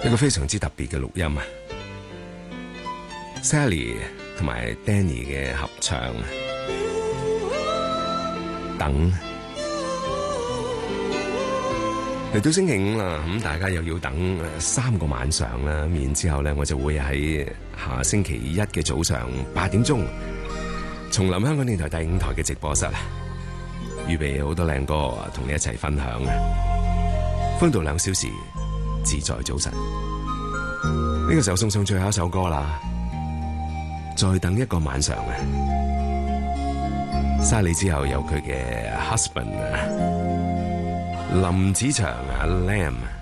一個非常之特別嘅錄音啊 ，Sally 同埋 Danny 嘅合唱，等嚟到星期五啦，咁大家又要等3個晚上啦，然之後咧我就會喺下星期一嘅早上8點鐘，重臨香港電台第5台嘅直播室，預備好多靚歌同你一齊分享啊！歡度2小時，自在早晨。呢個時候送上最後一首歌啦，再等一個晚上啊！Sally之後有佢嘅 husband 啊，林子祥啊 Lam。